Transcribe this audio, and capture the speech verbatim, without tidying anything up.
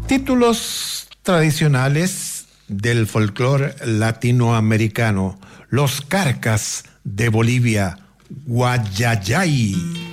Títulos tradicionales del folclore latinoamericano. Los Carcas de Bolivia, Guayayay.